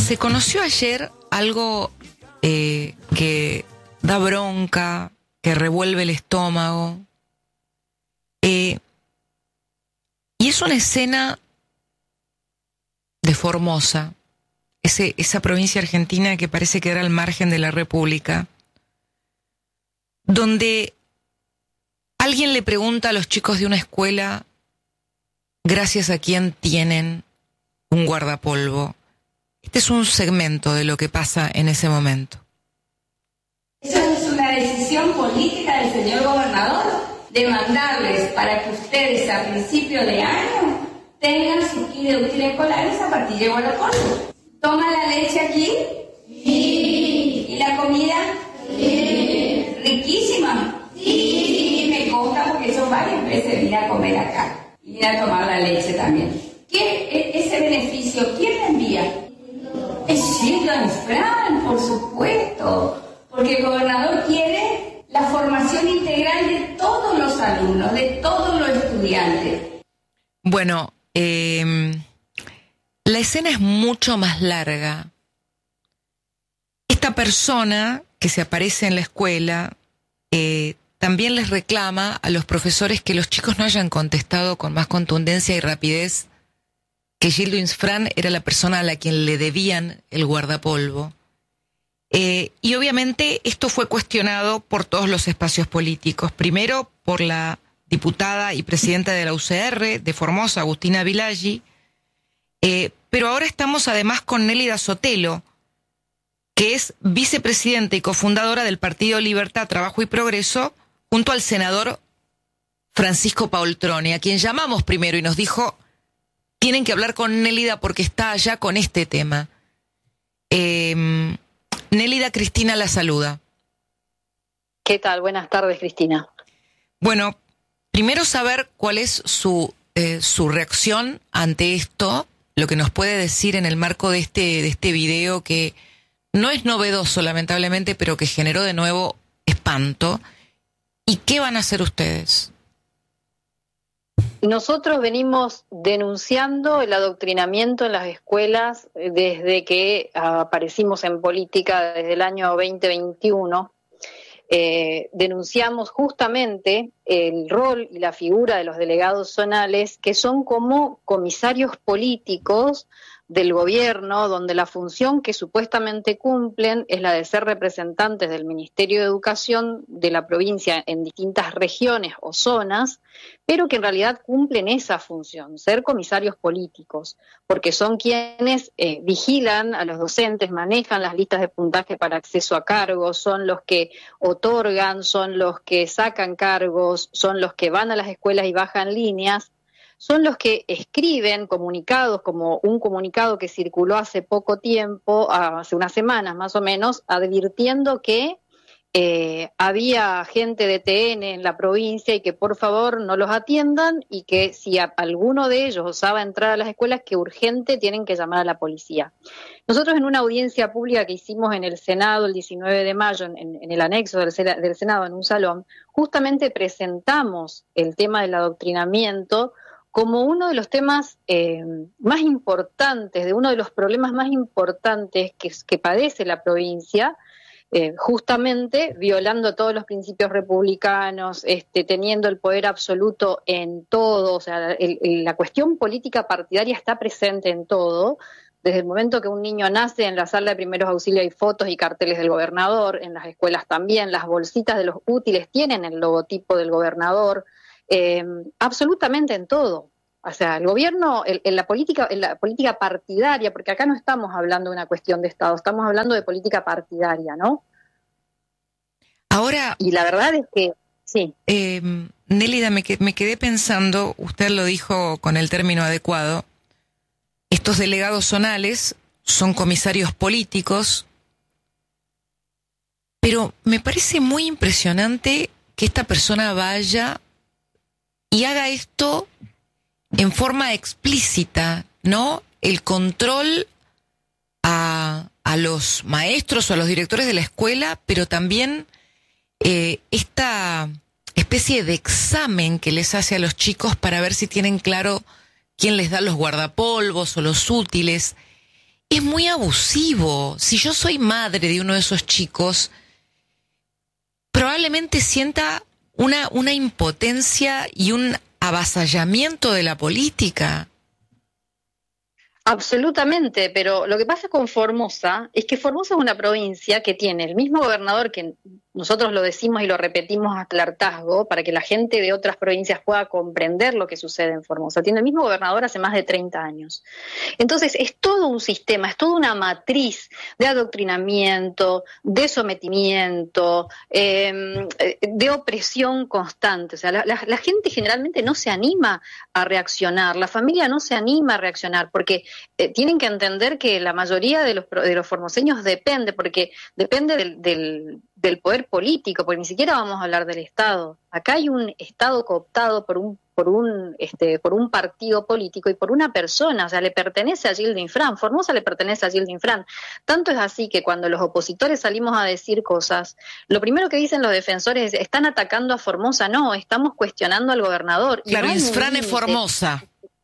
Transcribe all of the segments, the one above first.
se conoció ayer algo que da bronca, que revuelve el estómago. Y es una escena de Formosa, esa provincia argentina que parece quedar al margen de la República, donde alguien le pregunta a los chicos de una escuela gracias a quién tienen un guardapolvo. Este es un segmento de lo que pasa en ese momento. Esa es una decisión política del señor gobernador de mandarles para que ustedes a principio de año tengan su kit de útiles escolares a partir de guardapolvo. ¿Toma la leche aquí? Sí. ¿Y la comida? Sí. ¿Riquísima? Sí. Me consta porque yo varias veces vine a comer acá y vine a tomar la leche también. Ese beneficio, ¿quién le envía? Es Gildo Infran, por supuesto, porque el gobernador quiere la formación integral de todos los alumnos, de todos los estudiantes. Bueno, la escena es mucho más larga. Esta persona que se aparece en la escuela también les reclama a los profesores que los chicos no hayan contestado con más contundencia y rapidez que Gildo Infran era la persona a la quien le debían el guardapolvo. Y obviamente esto fue cuestionado por todos los espacios políticos. Primero por la diputada y presidenta de la UCR de Formosa, Agustina Vilaggi, pero ahora estamos además con Nélida Sotelo, que es vicepresidenta y cofundadora del Partido Libertad, Trabajo y Progreso, junto al senador Francisco Paultroni, a quien llamamos primero y nos dijo: tienen que hablar con Nélida porque está allá con este tema. Nélida, Cristina la saluda. ¿Qué tal? Buenas tardes, Cristina. Bueno, primero saber cuál es su reacción ante esto, lo que nos puede decir en el marco de este video que no es novedoso, lamentablemente, pero que generó de nuevo espanto. ¿Y qué van a hacer ustedes? Nosotros venimos denunciando el adoctrinamiento en las escuelas desde que aparecimos en política desde el año 2021. Denunciamos justamente el rol y la figura de los delegados zonales, que son como comisarios políticos del gobierno, donde la función que supuestamente cumplen es la de ser representantes del Ministerio de Educación de la provincia en distintas regiones o zonas, pero que en realidad cumplen esa función, ser comisarios políticos, porque son quienes vigilan a los docentes, manejan las listas de puntaje para acceso a cargos, son los que otorgan, son los que sacan cargos, son los que van a las escuelas y bajan líneas, son los que escriben comunicados, como un comunicado que circuló hace poco tiempo, hace unas semanas más o menos, advirtiendo que había gente de TN en la provincia y que por favor no los atiendan y que si alguno de ellos osaba entrar a las escuelas, que urgente tienen que llamar a la policía. Nosotros en una audiencia pública que hicimos en el Senado el 19 de mayo, en el anexo del Senado, en un salón, justamente presentamos el tema del adoctrinamiento como uno de los temas más importantes, de uno de los problemas más importantes que padece la provincia, justamente violando todos los principios republicanos, teniendo el poder absoluto en todo, o sea, la cuestión política partidaria está presente en todo. Desde el momento que un niño nace, en la sala de primeros auxilios hay fotos y carteles del gobernador, en las escuelas también, las bolsitas de los útiles tienen el logotipo del gobernador, absolutamente en todo. O sea, el gobierno, en la política partidaria, porque acá no estamos hablando de una cuestión de Estado, estamos hablando de política partidaria, ¿no? Ahora, y la verdad es que, sí. Nélida, me quedé pensando, usted lo dijo con el término adecuado, estos delegados zonales son comisarios políticos, pero me parece muy impresionante que esta persona vaya y haga esto en forma explícita, ¿no? El control a los maestros o a los directores de la escuela, pero también esta especie de examen que les hace a los chicos para ver si tienen claro quién les da los guardapolvos o los útiles. es muy abusivo. Si yo soy madre de uno de esos chicos, probablemente sienta una impotencia y un avasallamiento de la política. Absolutamente, pero lo que pasa con Formosa es que Formosa es una provincia que tiene el mismo gobernador, que nosotros lo decimos y lo repetimos hasta el hartazgo para que la gente de otras provincias pueda comprender lo que sucede en Formosa. Tiene el mismo gobernador hace más de 30 años. Entonces es todo un sistema, es toda una matriz de adoctrinamiento, de sometimiento, de opresión constante. O sea, la gente generalmente no se anima a reaccionar, la familia no se anima a reaccionar, porque tienen que entender que la mayoría de los formoseños depende del poder político, porque ni siquiera vamos a hablar del Estado. Acá hay un Estado cooptado por un partido político y por una persona, o sea, le pertenece a Gildo Infran. Formosa le pertenece a Gildo Infran. Tanto es así que cuando los opositores salimos a decir cosas, lo primero que dicen los defensores es: están atacando a Formosa. No, estamos cuestionando al gobernador. Claro, no Infran es Formosa.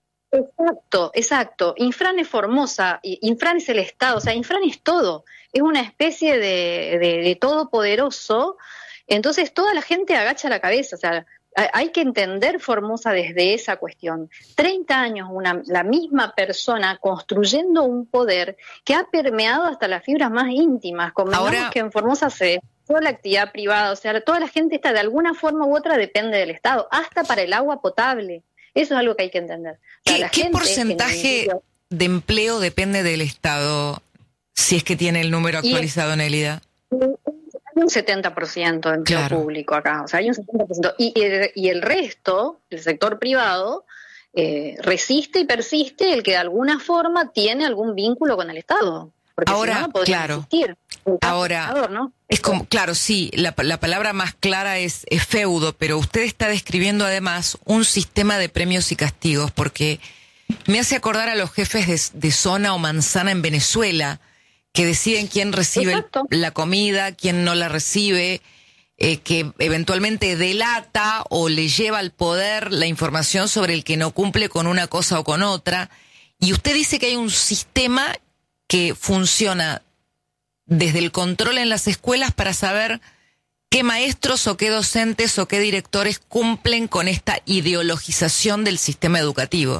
Exacto. Infran es Formosa, Infran es el Estado, o sea, Infran es todo, es una especie de todopoderoso. Entonces toda la gente agacha la cabeza, o sea, hay que entender Formosa desde esa cuestión. 30 años la misma persona construyendo un poder que ha permeado hasta las fibras más íntimas. Convengamos que en Formosa toda la actividad privada, o sea, toda la gente está de alguna forma u otra depende del Estado, hasta para el agua potable. Eso es algo que hay que entender. O sea, ¿Qué porcentaje de empleo depende del Estado, si es que tiene el número actualizado, Nélida? Hay un 70% de empleo público acá, o sea, hay un 70%. Y el resto, el sector privado, resiste y persiste el que de alguna forma tiene algún vínculo con el Estado. Porque ahora, si no, no podría existir. Ahora, ¿no? Es como, claro, sí, la palabra más clara es feudo, pero usted está describiendo además un sistema de premios y castigos, porque me hace acordar a los jefes de zona o manzana en Venezuela, que deciden quién recibe la comida, quién no la recibe, que eventualmente delata o le lleva al poder la información sobre el que no cumple con una cosa o con otra. Y usted dice que hay un sistema que funciona desde el control en las escuelas para saber qué maestros o qué docentes o qué directores cumplen con esta ideologización del sistema educativo.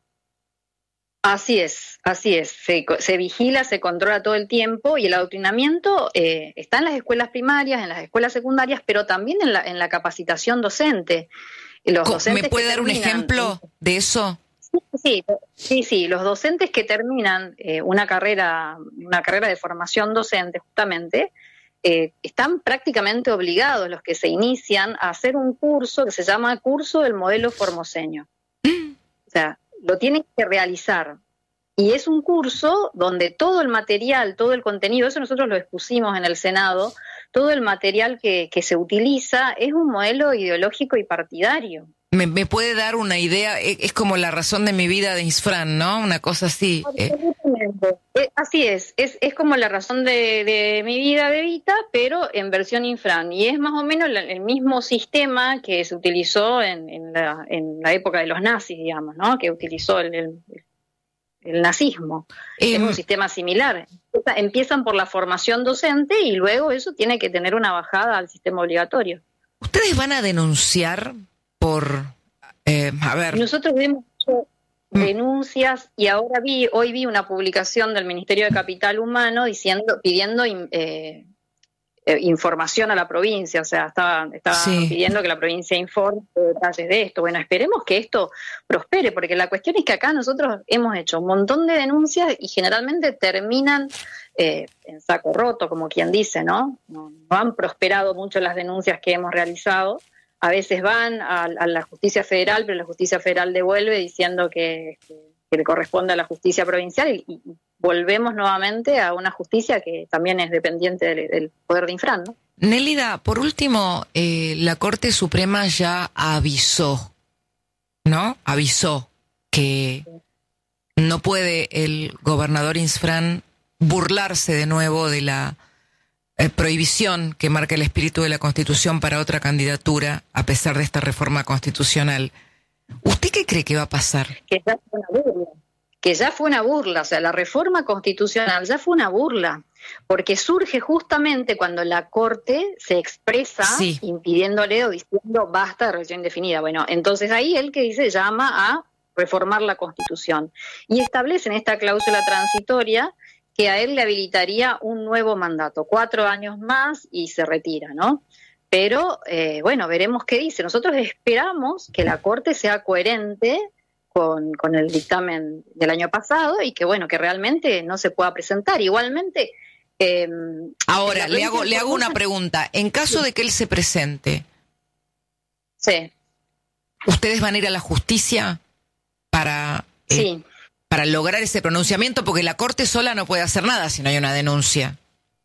Así es. Se vigila, se controla todo el tiempo, y el adoctrinamiento está en las escuelas primarias, en las escuelas secundarias, pero también en la capacitación docente. Los docentes ¿Me puede dar un ejemplo de eso? Sí, los docentes que terminan una carrera de formación docente, justamente, están prácticamente obligados, los que se inician, a hacer un curso que se llama Curso del Modelo Formoseño. O sea, lo tienen que realizar. Y es un curso donde todo el material, todo el contenido, eso nosotros lo expusimos en el Senado, todo el material que se utiliza es un modelo ideológico y partidario. ¿Me puede dar una idea? Es como La razón de mi vida de Infran, ¿no? Una cosa así. Absolutamente. Así es como La razón de mi vida de Evita, pero en versión Infran. Y es más o menos el mismo sistema que se utilizó en la época de los nazis, digamos, ¿no? Que utilizó el nazismo. Es un sistema similar. Empiezan por la formación docente y luego eso tiene que tener una bajada al sistema obligatorio. ¿Ustedes van a denunciar por... Nosotros vemos denuncias y hoy vi una publicación del Ministerio de Capital Humano pidiendo información a la provincia, o sea, estaban pidiendo que la provincia informe detalles de esto. Bueno, esperemos que esto prospere, porque la cuestión es que acá nosotros hemos hecho un montón de denuncias y generalmente terminan en saco roto, como quien dice, ¿no? No han prosperado mucho las denuncias que hemos realizado. A veces van a la justicia federal, pero la justicia federal devuelve diciendo que le corresponde a la justicia provincial y volvemos nuevamente a una justicia que también es dependiente del poder de Infran, ¿no? Nélida, por último, la Corte Suprema ya avisó, ¿no? Avisó que no puede el gobernador Infran burlarse de nuevo de la prohibición que marca el espíritu de la Constitución para otra candidatura, a pesar de esta reforma constitucional. ¿Usted qué cree que va a pasar? Que ya es una burla. que ya fue una burla, o sea, la reforma constitucional ya fue una burla, porque surge justamente cuando la Corte se expresa impidiéndole o diciendo basta de revisión indefinida. Bueno, entonces ahí él que dice llama a reformar la Constitución y establecen esta cláusula transitoria que a él le habilitaría un nuevo mandato, 4 años más y se retira, ¿no? Pero, bueno, veremos qué dice. Nosotros esperamos que la Corte sea coherente con el dictamen del año pasado y que, bueno, que realmente no se pueda presentar. Igualmente... Ahora, le hago una pregunta. En caso de que él se presente, ¿ustedes van a ir a la justicia para lograr ese pronunciamiento? Porque la Corte sola no puede hacer nada si no hay una denuncia.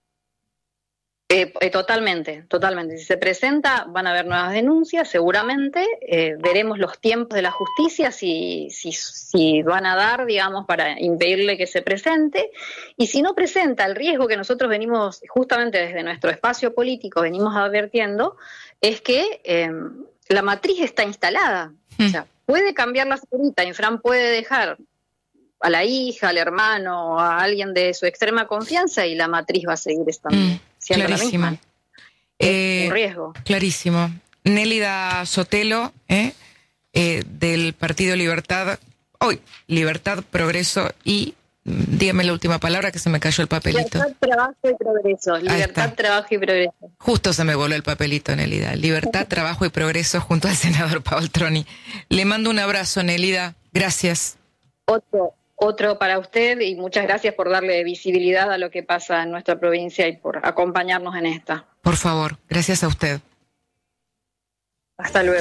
Totalmente. Si se presenta, van a haber nuevas denuncias, seguramente. Veremos los tiempos de la justicia, si van a dar, digamos, para impedirle que se presente. Y si no presenta, el riesgo que nosotros venimos, justamente desde nuestro espacio político, venimos advirtiendo, es que la matriz está instalada. O sea, puede cambiar la figurita, Infran puede dejar a la hija, al hermano, a alguien de su extrema confianza y la matriz va a seguir estando. Clarísimo. Un riesgo. Clarísimo. Nélida Sotelo, del Partido Libertad, Progreso y, dígame la última palabra que se me cayó el papelito. Libertad, trabajo y progreso. Libertad, trabajo y progreso. Justo se me voló el papelito, Nélida. Libertad, trabajo y progreso junto al senador Paoltroni. Le mando un abrazo, Nélida. Gracias. Otro para usted y muchas gracias por darle visibilidad a lo que pasa en nuestra provincia y por acompañarnos en esta. Por favor, gracias a usted. Hasta luego.